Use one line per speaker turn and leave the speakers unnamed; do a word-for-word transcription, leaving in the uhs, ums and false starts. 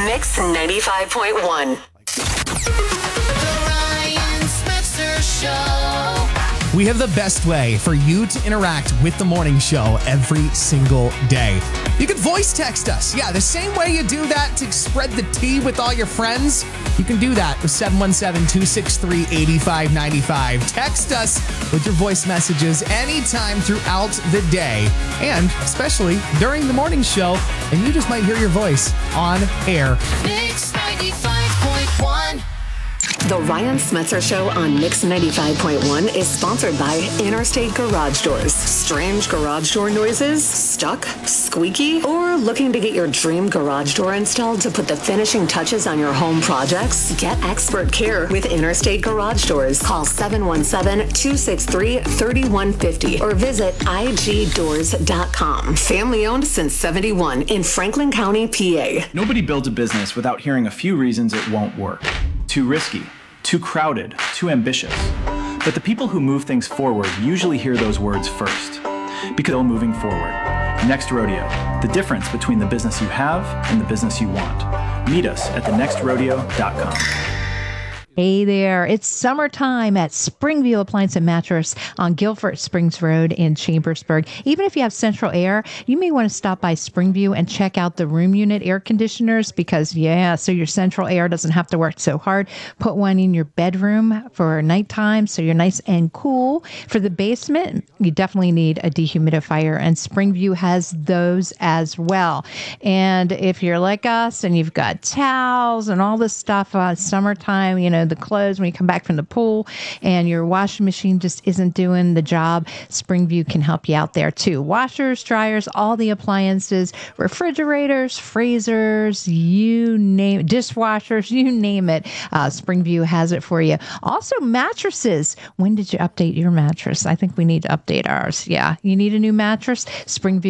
Mix ninety-five point one.
The Ryan Spencer Show.
We have the best way for you to interact with the morning show every single day. You can voice text us. Yeah, the same way you do that to spread the tea with all your friends. You can do that with seven one seven, two six three, eight five nine five. Text us with your voice messages anytime throughout the day, and especially during the morning show, and you just might hear your voice on air.
Mix ninety-five point one.
The Ryan Smetzer Show on Mix ninety-five point one is sponsored by Interstate Garage Doors. Strange garage door noises? Stuck? Squeaky? Or looking to get your dream garage door installed to put the finishing touches on your home projects? Get expert care with Interstate Garage Doors. Call seven one seven, two six three, three one five zero or visit I G doors dot com. Family owned since seventy-one in Franklin County, P A.
Nobody builds a business without hearing a few reasons it won't work. Too risky, too crowded, too ambitious. But the people who move things forward usually hear those words first, because they're moving forward. Next Rodeo, the difference between the business you have and the business you want. Meet us at the next rodeo dot com.
Hey there, it's summertime at Springview Appliance and Mattress on Guilford Springs Road in Chambersburg. Even if you have central air, you may want to stop by Springview and check out the room unit air conditioners because, yeah, so your central air doesn't have to work so hard. Put one in your bedroom for nighttime so you're nice and cool. For the basement, you definitely need a dehumidifier, and Springview has those as well. And if you're like us and you've got towels and all this stuff, uh, summertime, you know, the clothes when you come back from the pool and your washing machine just isn't doing the job, Springview can help you out there too. Washers, dryers, all the appliances, refrigerators, freezers, you name it, dishwashers, you name it. Uh, Springview has it for you. Also, mattresses. When did you update your mattress? I think we need to update ours. Yeah, you need a new mattress? Springview